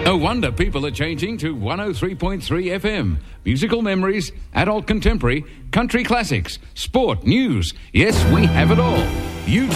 No wonder people are changing to 103.3 FM. Musical memories, adult contemporary, country classics, sport, news. Yes, we have it all. You